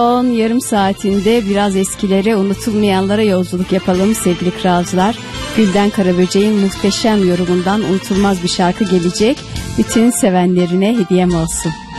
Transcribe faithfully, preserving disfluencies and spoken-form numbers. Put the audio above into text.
Son yarım saatinde biraz eskilere, unutulmayanlara yolculuk yapalım sevgili kralcılar. Gülden Karaböcek'in muhteşem yorumundan unutulmaz bir şarkı gelecek. Bütün sevenlerine hediyem olsun.